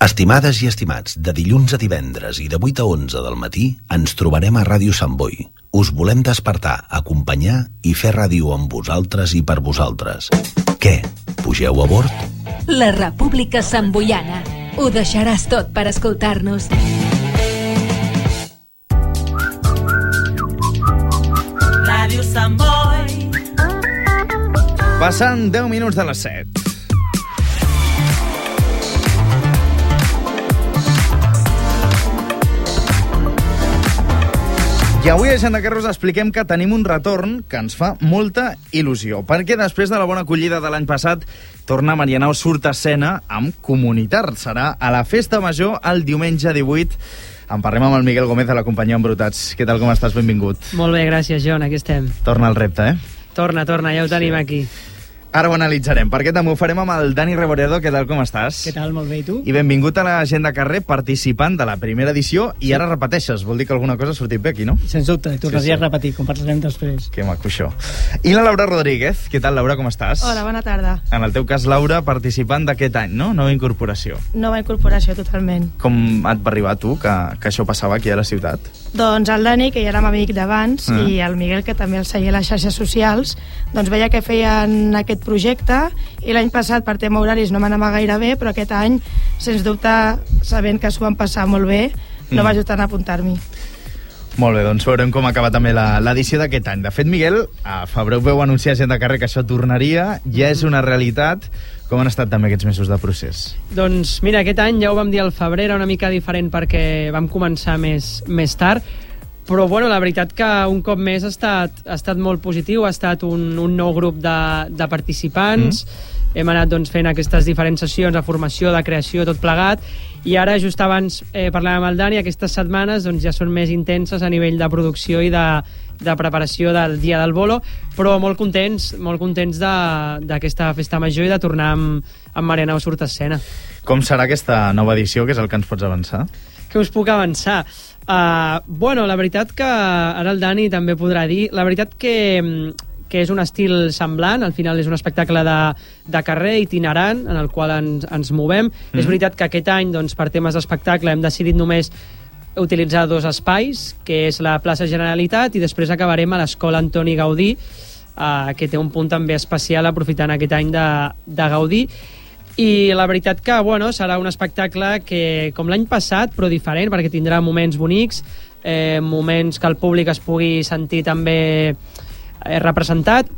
Estimades i estimats, de dilluns a divendres i de 8 a 11 del matí ens trobarem a Ràdio Sant Boi. Us volem despertar, acompanyar i fer ràdio amb vosaltres i per vosaltres. Què? Pugeu a bord? La República Santboiana. Ho deixaràs tot per escoltar-nos. Ràdio Sant Boi. Passant 10 minuts de les 7. I avui a Agenda Carrer us expliquem que tenim un retorn que ens fa molta il·lusió, perquè després de la bona acollida de l'any passat torna Marianao Surt a Escena amb Comunitar. Serà a la Festa Major el diumenge 18. En parlem amb el Miguel Gómez de la companyia Embrutats. Què tal, com estàs? Benvingut. Molt bé, gràcies, John, aquí estem. Torna el repte, Torna, ja ho tenim aquí. Ara ho analitzarem, perquè també ho farem amb el Dani Reboredo. Què tal, com estàs? Què tal? Molt bé, i tu? I benvingut a l'Agenda Carrer, participant de la primera edició, i ara repeteixes. Vol dir que alguna cosa ha sortit bé aquí, no? Sens dubte, tornaria a repetir, com parlarem després. Que maco, això. I la Laura Rodríguez. Què tal, Laura, com estàs? Hola, bona tarda. En el teu cas, Laura, participant d'aquest any, no? Nova incorporació. Nova incorporació, totalment. Com et va arribar a tu que això passava aquí a la ciutat? Doncs el Dani, que ja érem amic d'abans, i el Miguel, que també el seguia a les xarxes socials, doncs veia que feien aquest projecte, i l'any passat per tema horaris no m'anava gaire bé, però aquest any, sens dubte, sabent que s'ho van passar molt bé, no vaig tant a apuntar-m'hi. Molt bé, doncs veurem com acaba també l'edició d'aquest any. De fet, Miguel, a febrer veu anunciar a Agenda Carrer que això tornaria, ja és una realitat. Com han estat també aquests mesos de procés? Doncs mira, aquest any ja ho vam dir al febrer, era una mica diferent perquè vam començar més tard, però bueno, la veritat que un cop més ha estat molt positiu, ha estat un nou grup de participants, hem anat doncs, fent aquestes diferents sessions de formació, de creació, tot plegat, i ara just abans parlàvem amb el Dani, aquestes setmanes doncs, ja són més intenses a nivell de producció i de preparació del dia del bolo, però molt contents d'aquesta festa major i de tornar amb Marianao Surt a Escena. Com serà aquesta nova edició, que és el que ens pots avançar? Què us puc avançar? Bueno, la veritat que ara el Dani també podrà dir, la veritat que és un estil semblant, al final és un espectacle de carrer itinerant en el qual ens movem. És veritat que aquest any, doncs, per temes d'espectacle, hem decidit només utilitzar 2 espais, que és la plaça Generalitat i després acabarem a l'Escola Antoni Gaudí, que té un punt també especial aprofitant aquest any de Gaudí. I la veritat que, bueno, serà un espectacle que, com l'any passat, però diferent, perquè tindrà moments bonics, moments que el públic es pugui sentir també representat,